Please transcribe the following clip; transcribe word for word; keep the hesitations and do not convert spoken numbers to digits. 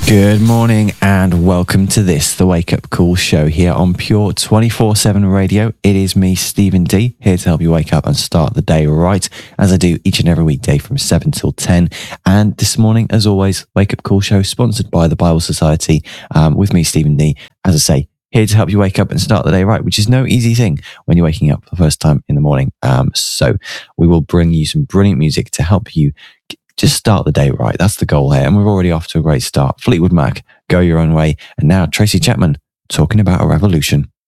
Good morning and welcome to this, the Wake Up Call show here on Pure twenty-four seven Radio. It is me, Stephen D, here to help you wake up and start the day right, as I do each and every weekday from seven till ten. And this morning, as always, Wake Up Call show sponsored by the Bible Society, um, with me, Stephen D, as I say, here to help you wake up and start the day right, which is no easy thing when you're waking up for the first time in the morning. Um, so we will bring you some brilliant music to help you just start the day right. That's the goal here. And we're already off to a great start. Fleetwood Mac, Go Your Own Way. And now Tracy Chapman talking about a revolution.